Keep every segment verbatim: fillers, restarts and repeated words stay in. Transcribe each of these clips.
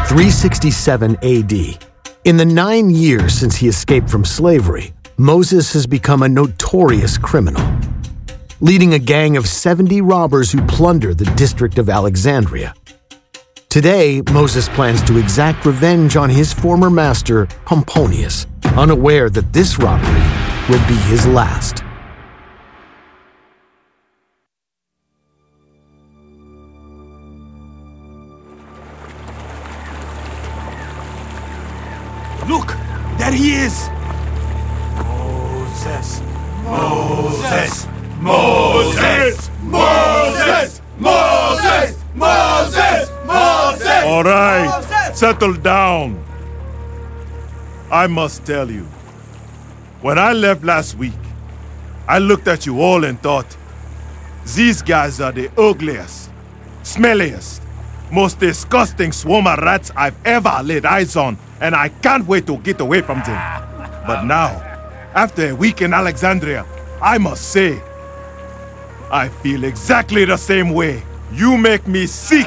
three sixty-seven A D. In the nine years since he escaped from slavery, Moses has become a notorious criminal, leading a gang of seventy robbers who plunder the district of Alexandria. Today, Moses plans to exact revenge on his former master, Pomponius, unaware that this robbery will be his last. Look! There he is! Moses! Moses! Moses! Moses! Moses! Moses! Moses! All right, settle down. I must tell you, when I left last week, I looked at you all and thought, these guys are the ugliest, smelliest, most disgusting swarm of rats I've ever laid eyes on, and I can't wait to get away from them. But now, after a week in Alexandria, I must say, I feel exactly the same way. You make me sick.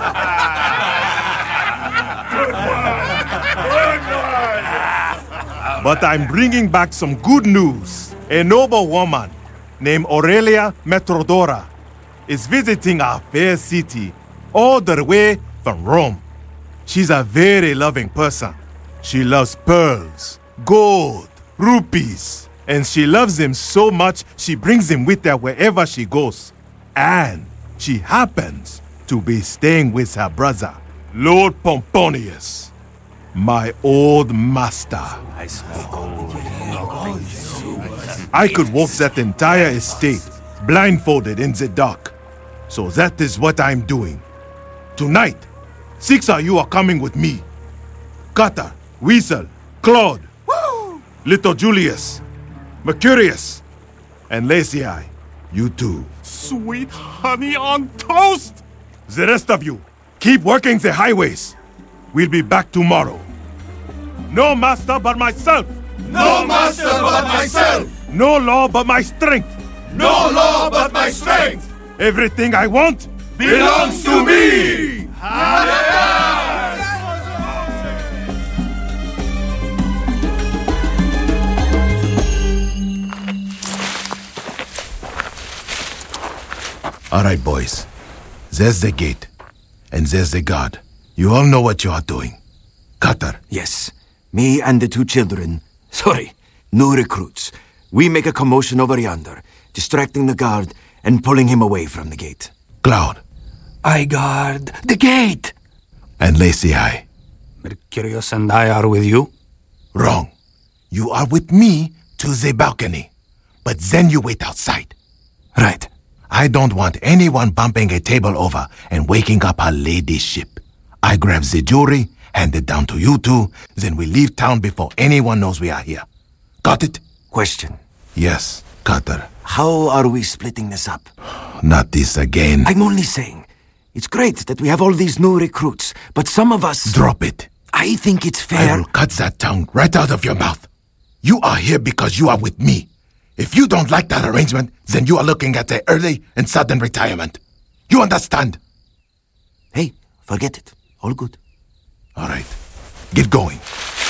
But I'm bringing back some good news. A noble woman named Aurelia Metrodora is visiting our fair city all the way from Rome. She's a very loving person. She loves pearls, gold, rupees, and she loves him so much she brings him with her wherever she goes. And she happens to be staying with her brother, Lord Pomponius, my old master. I could walk that entire estate blindfolded in the dark. So that is what I'm doing. Tonight, six of you are coming with me. Cutter, Weasel, Claude, Woo! Little Julius, Mercurius, and Lazy Eye. You too. Sweet honey on toast! The rest of you, keep working the highways. We'll be back tomorrow. No master but myself. No master but myself. No law but my strength. No law but my strength. Everything I want belongs to me. All right, boys. There's the gate. And there's the guard. You all know what you are doing. Cutter. Yes. Me and the two children. Sorry. New recruits. We make a commotion over yonder, distracting the guard and pulling him away from the gate. Cloud. I guard the gate. And Lazy Eye. Mercurius and I are with you. Wrong. You are with me to the balcony. But then you wait outside. Right. I don't want anyone bumping a table over and waking up her ladyship. I grab the jewelry, hand it down to you two, then we leave town before anyone knows we are here. Got it? Question. Yes, Cutter. How are we splitting this up? Not this again. I'm only saying, it's great that we have all these new recruits, but some of us... Drop it. I think it's fair... I will cut that tongue right out of your mouth. You are here because you are with me. If you don't like that arrangement, then you are looking at an early and sudden retirement. You understand? Hey, forget it. All good. All right. Get going.